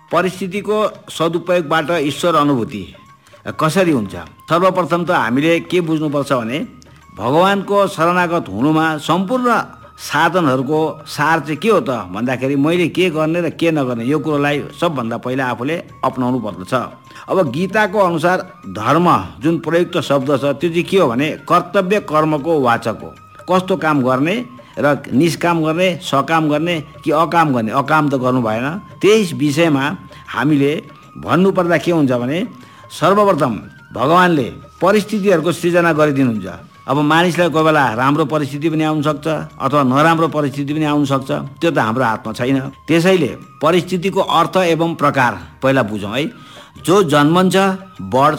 परिस्थितिको सदुपयोगबाट ईश्वर अनुभूति कसरी हुन्छ? सर्वप्रथम त हामीले के बुझ्नुपर्छ भने भगवानको शरणागत हुनुमा सम्पूर्ण साधनहरूको सार चाहिँ के हो त भन्दाखेरि मैले के गर्ने र के नगर्ने यो कुरोलाई सबभन्दा पहिला आफूले अपनाउनु पर्दछ। अब गीताको अनुसार धर्म जुन प्रयुक्त शब्द छ त्यो चाहिँ के हो भने कर्तव्य कर्मको वाचक हो। कस्तो काम गर्ने र निष्काम गर्ने, सकाम गर्ने कि अकाम गर्ने, अकाम त गर्नु भएन। त्यस विषयमा हामीले भन्नुपर्दा के हुन्छ भने सर्वप्रथम भगवानले परिस्थितिहरूको सृजना गरिदिनुहुन्छ। अब मानिसलाई कोही बेला राम्रो परिस्थिति पनि आउन सक्छ अथवा नराम्रो परिस्थिति पनि आउन सक्छ, त्यो त हाम्रो हातमा छैन। त्यसैले परिस्थितिको अर्थ एवं प्रकार पहिला बुझौँ है। जो जन्मन्छ, बढ्छ,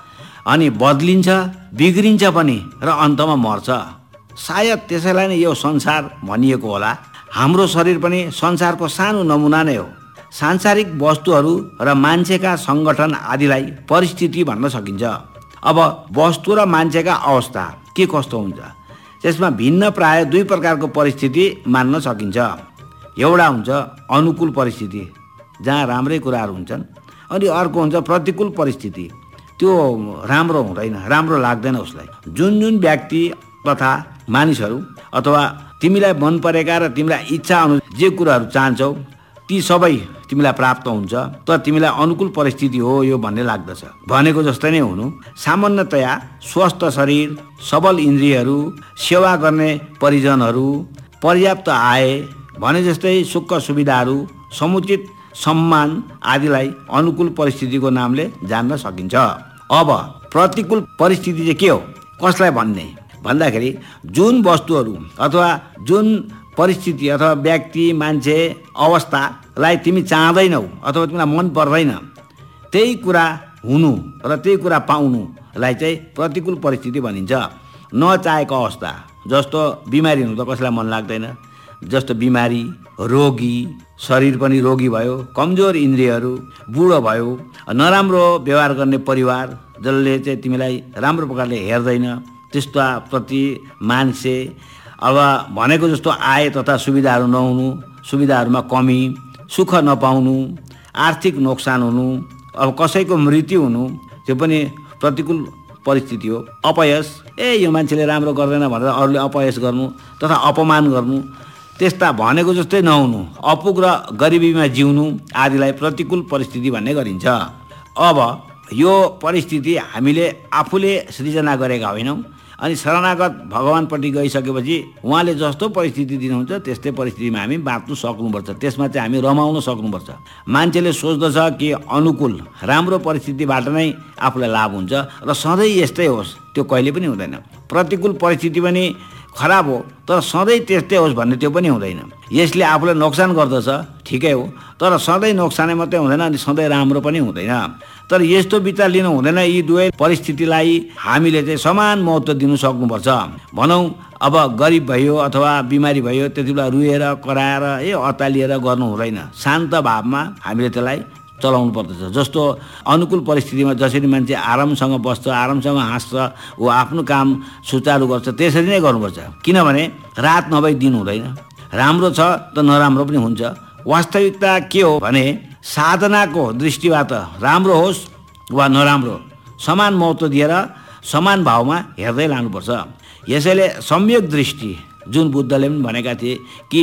अनि बदलिन्छ, बिग्रिन्छ पनि र अन्तमा मर्छ। सायद त्यसैलाई नै यो संसार भनिएको होला। हाम्रो शरीर पनि संसारको सानो नमुना नै हो। सांसारिक वस्तुहरू र मान्छेका सङ्गठन आदिलाई परिस्थिति भन्न सकिन्छ। अब वस्तु र मान्छेका अवस्था के कस्तो हुन्छ त्यसमा भिन्न प्राय दुई प्रकारको परिस्थिति मान्न सकिन्छ। एउटा हुन्छ अनुकूल परिस्थिति जहाँ राम्रै कुराहरू हुन्छन्, अनि अर्को हुन्छ प्रतिकूल परिस्थिति। त्यो राम्रो हुँदैन, राम्रो लाग्दैन उसलाई। जुन जुन व्यक्ति तथा मानिसहरू अथवा तिमीलाई मन परेका र तिमीलाई इच्छा अनुसार जे कुराहरू चाहन्छौ ती सबै तिमीलाई प्राप्त हुन्छ, तर तिमीलाई अनुकूल परिस्थिति हो यो भन्ने लाग्दछ। भनेको जस्तै नै हुनु, सामान्यतया स्वस्थ शरीर, सबल इन्द्रियहरू, सेवा गर्ने परिजनहरू, पर्याप्त आय भने जस्तै सुख सुविधाहरू, समुचित सम्मान आदिलाई अनुकूल परिस्थितिको नामले जान्न सकिन्छ। अब प्रतिकूल परिस्थिति चाहिँ के हो, कसलाई भन्ने भन्दाखेरि जुन वस्तुहरू अथवा जुन परिस्थिति अथवा व्यक्ति, मान्छे, अवस्थालाई तिमी चाहँदैनौ अथवा तिमीलाई मन पर्दैन, त्यही कुरा हुनु र त्यही कुरा पाउनुलाई चाहिँ प्रतिकूल परिस्थिति भनिन्छ। नचाहेको अवस्था जस्तो बिमारी हुनु त कसैलाई मन लाग्दैन, जस्तो बिमारी, रोगी, शरीर पनि रोगी भयो, कमजोर इन्द्रियहरू, बुढो भयो, नराम्रो व्यवहार गर्ने परिवार जसले चाहिँ तिमीलाई राम्रो प्रकारले हेर्दैन, त्यस्ता प्रति मान्छे, अब भनेको जस्तो आय तथा सुविधाहरू नहुनु, सुविधाहरूमा कमी, सुख नपाउनु, आर्थिक नोक्सान हुनु, अब कसैको मृत्यु हुनु, त्यो पनि प्रतिकूल परिस्थिति हो। अपयश, यो मान्छेले राम्रो गर्दैन भनेर अरूले अपयश गर्नु तथा अपमान गर्नु, त्यस्ता भनेको जस्तै नहुनु, अपुग र गरिबीमा जिउनु आदिलाई प्रतिकूल परिस्थिति भन्ने गरिन्छ। अब यो परिस्थिति हामीले आफूले सृजना गरेका होइनौँ। अनि शरणागत भगवानपट्टि गइसकेपछि उहाँले जस्तो परिस्थिति दिनुहुन्छ त्यस्तै परिस्थितिमा हामी बाँच्नु सक्नुपर्छ। त्यसमा चाहिँ हामी रमाउन सक्नुपर्छ। मान्छेले सोच्दछ कि अनुकूल राम्रो परिस्थितिबाट नै आफूलाई लाभ हुन्छ र सधैँ यस्तै होस्, त्यो कहिले पनि हुँदैन। प्रतिकूल परिस्थिति पनि खराब हो तर सधैँ त्यस्तै होस् भन्ने त्यो पनि हुँदैन। यसले आफूलाई नोक्सान गर्दछ ठिकै हो, तर सधैँ नोक्सानै मात्रै हुँदैन अनि सधैँ राम्रो पनि हुँदैन। तर यस्तो विचार लिनु हुँदैन, यी दुवै परिस्थितिलाई हामीले चाहिँ समान महत्त्व दिनु सक्नुपर्छ। भनौँ अब गरिब भयो अथवा बिमारी भयो त्यति बेला रुएर कराएर अत्तालिएर गर्नु हुँदैन। शान्त भावमा हामीले त्यसलाई चलाउनु पर्दछ। जस्तो अनुकूल परिस्थितिमा जसरी मान्छे आरामसँग बस्छ, आरामसँग हाँस्छ, ऊ आफ्नो काम सुचारू गर्छ, त्यसरी नै गर्नुपर्छ। किनभने रात नभई दिन हुँदैन, राम्रो छ त नराम्रो पनि हुन्छ। वास्तविकता के हो भने साधनाको दृष्टिबाट राम्रो होस् वा नराम्रो समान महत्त्व दिएर समान भावमा हेर्दै लानुपर्छ। यसैले सम्यक दृष्टि जुन बुद्धले पनि भनेका थिए कि